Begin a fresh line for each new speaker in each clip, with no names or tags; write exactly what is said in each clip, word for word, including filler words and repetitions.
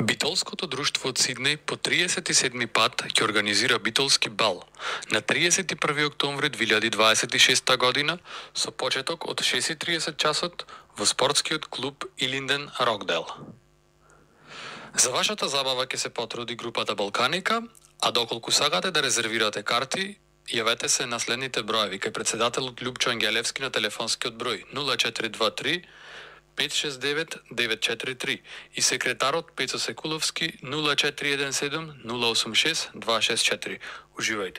Битолското друштво од Сиднеј по триесет и седми пат ќе организира битолски бал на триесет и први октомври две илјади дваесет и шеста година со почеток од шест и триесет часот во спортскиот клуб Илинден Рокдел. За вашата забава ќе се потруди групата Балканика, а доколку сакате да резервирате карти, јавете се на следните броеви кај претседателот Љупчо Ангелевски на телефонскиот број нула четири два три пет шест девет девет четири три и секретарот Пецо Секуловски нула четири еден седум нула осум шест два шест четири. Уживајте.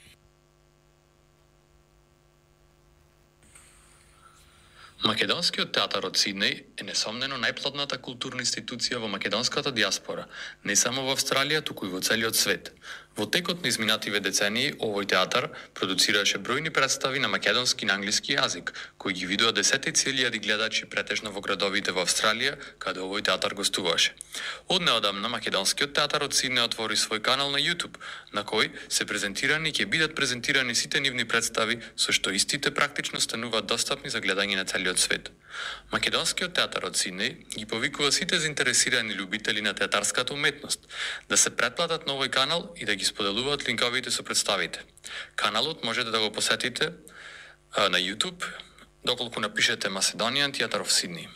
Македонскиот театар од Сиднеј е несомнено најплодната културна институција во македонската диаспора, не само во Австралија, туку и во целиот свет. Во текот на изминативе децении, овој театар продуцираше бројни представи на македонски и на англиски јазик, кои ги видува десетици илјади гледачи претежно во градовите во Австралија, каде овој театар гостуваше. Од неодамна македонскиот театар од Сиднеј отвори свој канал на YouTube, на кој се презентирани и ќе бидат презентирани сите нивни представи, со што истите практично стануваат достапни за гледање на целиот свет. Македонскиот театар од Сиднеј ги повикува сите заинтересирани љубители на театарската уметност да се претплатат на овој канал и да ги споделуваат линковите со представите. Каналот можете да го посетите а, на YouTube, доколку напишете Macedonian Theatre of Sydney.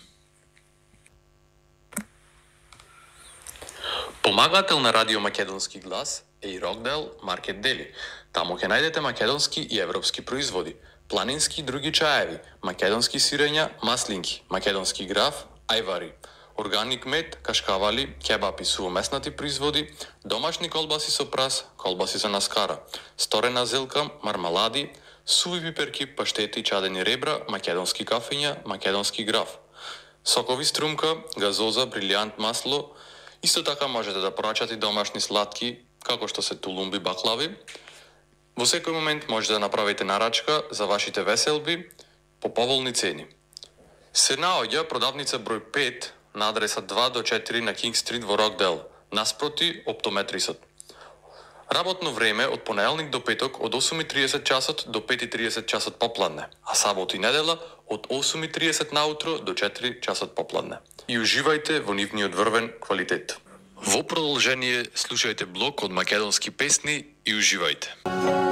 Помагател на Радио Македонски глас е и Рокдел Маркет Дели. Таму ќе најдете македонски и европски производи, планински и други чаеви, македонски сирења, маслинки, македонски граф, ајвари, органик мед, кашкавали, кебапи, сувомеснати производи, домашни колбаси со прас, колбаси за наскара, сторена зелка, мармалади, суви пиперки, паштети, чадени ребра, македонски кафења, македонски граф, сокови струмка, газоза, брилијант масло. Исто така можете да порачате домашни сладки, како што се тулумби, баклави. Во секој момент можете да направите нарачка за вашите веселби по поволни цени. Се наоѓа продавница број пет на адреса два до четири на Кинг Стрит во Рокдел, наспроти оптометрисот. Работно време од понеделник до петок од осум и триесет часот до пет и триесет часот попладне, а сабот и недела од осум и триесет наутро до четири часот попладне. И уживајте во нивниот врвен квалитет. Во продолжение слушајте блок од македонски песни и уживајте.